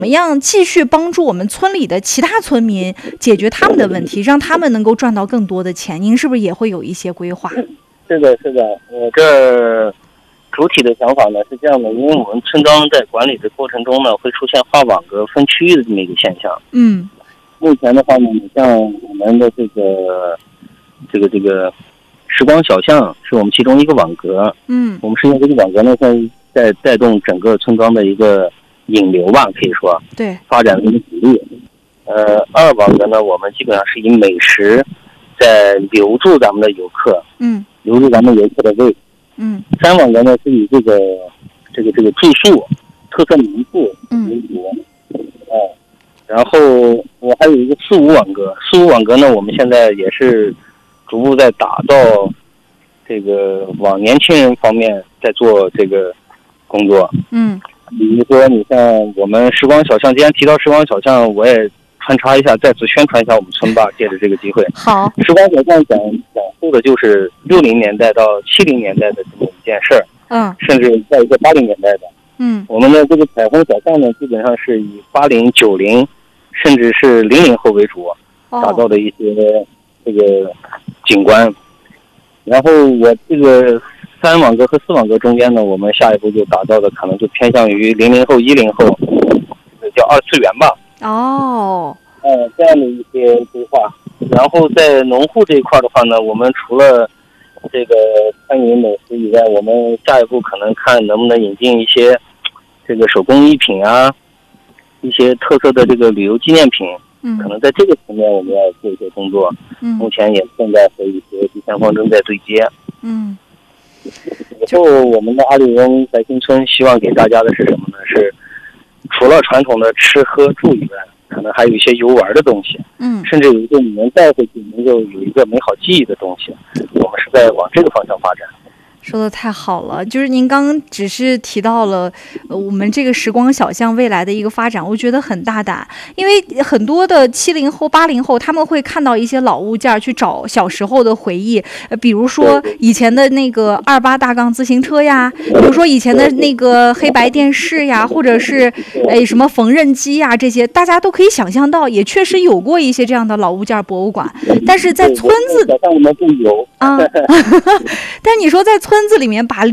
么样继续帮助我们村里的其他村民解决他们的问题，让他们能够赚到更多的钱？您是不是也会有一些规划？ 是的，我这主体的想法呢是这样的，因为我们村庄在管理的过程中呢，会出现划网格分区域的这么一个现象。目前的话呢，像我们的这个时光小巷是我们其中一个网格。我们是用这个网格呢，在带动整个村庄的一个引流吧，可以说对发展的一个比例。二网格呢，我们基本上是以美食在留住咱们的游客，留住咱们游客的胃。三网格呢是以这个住宿特色民宿为主。然后我还有一个四五网格，呢，我们现在也是逐步在打造这个往年轻人方面在做这个工作。比如说你像我们时光小巷，既然提到时光小巷，我也穿插一下，再次宣传一下我们村吧，借着这个机会。 好， 时光小巷讲述的就是60年代到70年代的这么一件事儿。甚至在一个80年代的。我们的这个彩虹小巷呢，基本上是以80、90，甚至是00后为主打造的一些这个景观。然后我这个3网格和4网格中间呢，我们下一步就打造的可能就偏向于00后、10后，叫2次元吧。这样的一些规划。然后在农户这一块的话呢，我们除了这个餐饮美食以外，我们下一步可能看能不能引进一些这个手工艺品啊，一些特色的这个旅游纪念品。可能在这个层面我们要做一些工作。目前也正在和一些第三方正在对接。以后我们的阿里翁白新村希望给大家的是什么呢？是除了传统的吃喝住以外，可能还有一些游玩的东西。甚至有一个你能带回去能够有一个美好记忆的东西，我们是在往这个方向发展。 说的太好了，就是您刚刚只是提到了我们这个时光小巷未来的一个发展，我觉得很大胆，因为很多的70后、80后他们会看到一些老物件去找小时候的回忆，比如说以前的那个28大杠自行车呀，比如说以前的那个黑白电视呀，或者是什么缝纫机呀，这些大家都可以想象到，也确实有过一些这样的老物件博物馆。但是在村子但你说在村子里面把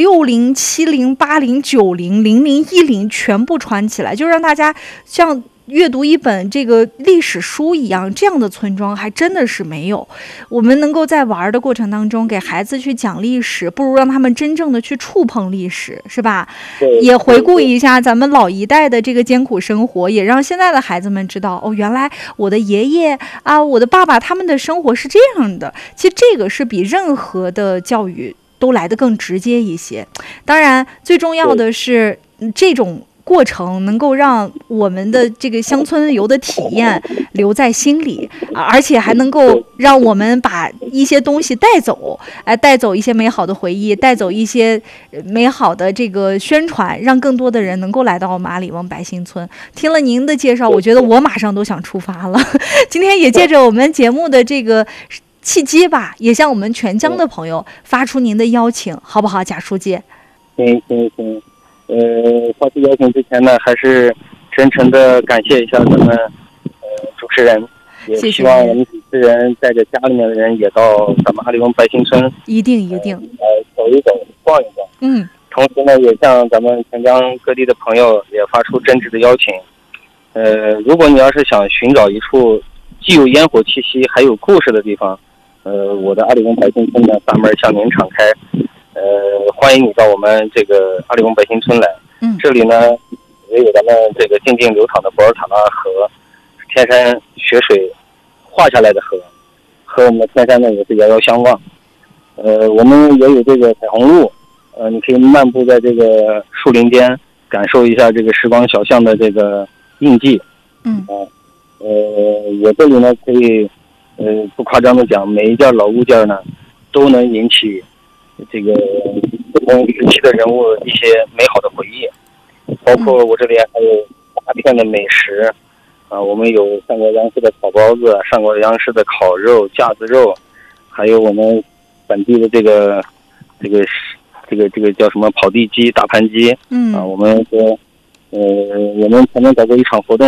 60、70、80、90、00、10全部串起来，就让大家像阅读一本这个历史书一样，这样的村庄还真的是没有。我们能够在玩的过程当中给孩子去讲历史，不如让他们真正的去触碰历史，是吧？也回顾一下咱们老一代的这个艰苦生活，也让现在的孩子们知道，原来我的爷爷啊，我的爸爸他们的生活是这样的。其实这个是比任何的教育都来得更直接一些。当然最重要的是这种过程能够让我们的这个乡村游的体验留在心里，而且还能够让我们把一些东西带走，带走一些美好的回忆，带走一些美好的这个宣传，让更多的人能够来到马里翁白新村。听了您的介绍，我觉得我马上都想出发了。今天也借着我们节目的这个契机吧，也向我们全疆的朋友发出您的邀请，好不好，贾书记？ 行。发出邀请之前呢，还是真诚的感谢一下咱们主持人，也希望我们主持人带着家里面的人也到咱们阿里翁白新村， 一定走一走，逛一逛。同时呢，也向咱们全疆各地的朋友也发出真挚的邀请。如果你要是想寻找一处既有烟火气息还有故事的地方，我的阿里翁白新村的大门向您敞开。欢迎你到我们这个阿里翁白新村来。这里呢也有咱们这个静静流淌的博尔塔拉河，天山雪水化下来的河，和我们的天山呢也是遥遥相望。我们也有这个彩虹路，你可以漫步在这个树林间，感受一下这个时光小巷的这个印记。我这里呢可以不夸张的讲，每一件老物件呢都能引起这个不同时期的人物一些美好的回忆，包括我这里还有大片的美食我们有上过央视的烤包子，上过央视的烤肉、架子肉，还有我们本地的这个叫什么跑地鸡、大盘鸡。我们说我们才能搞过一场活动。